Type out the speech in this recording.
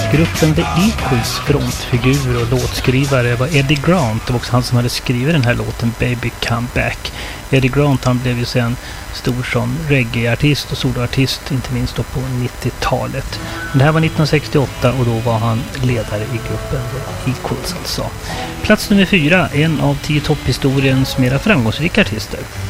Gruppen The Equals frontfigur och låtskrivare var Eddie Grant. Det var också han som hade skrivit den här låten Baby Come Back. Eddie Grant, han blev ju sen stor som reggae-artist och soloartist, inte minst då på 90-talet. Men det här var 1968 och då var han ledare i gruppen The Equals alltså. Plats nummer 4, en av 10 topphistoriens mera framgångsrika artister.